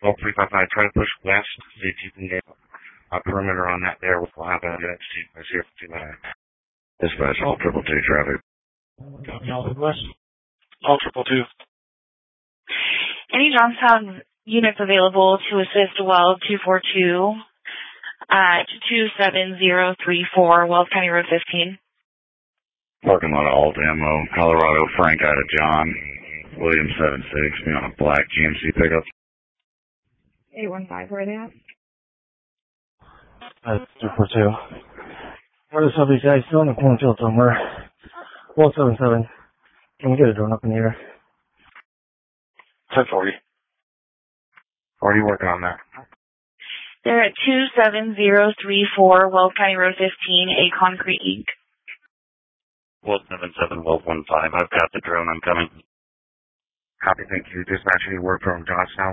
Well, 355, try to push west, see if you can get a perimeter on that there. We'll have a zero 29. Dispatch, all 222 traffic. West, all 222. Any Johnstown units available to assist Wells 242 at 27034 Wells County Road 15. Parking lot of Alt Ammo, Colorado, Frank out of John, William 76, me on a black GMC pickup. 815, where are they at? 242. Where the sub these guys still in the cornfield somewhere. 177. Can we get a drone up in the air? 1040. Or are you working on that? They're at 27034 Wells County Road 15, A Concrete Inc. Well, 77, well, 15. I've got the drone. I'm coming. Copy, thank you. Dispatch, any work from Johnstown?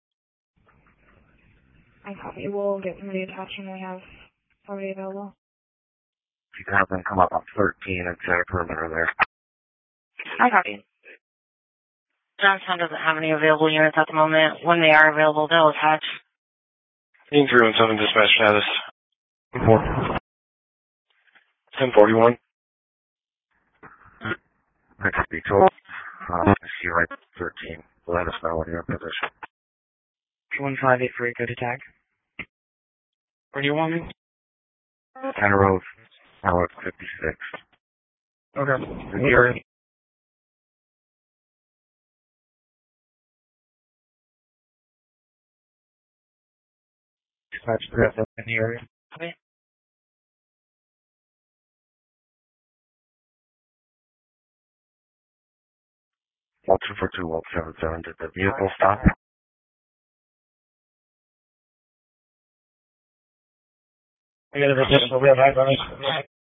I copy. We'll get somebody attached when we have somebody available. If you can have them come up on 13 and set a perimeter there. I copy. Johnstown doesn't have any available units at the moment. When they are available, they'll attach. 317 dispatch status. 1041. Next be told. I see you right 13. Let us know when you're in position. 1583, good attack. Where do you want me? County Road, Road 56. Okay. You're Dispatch in the area. Okay. Well, 242, well, 77. Did the vehicle stop? I got a additional red light on it.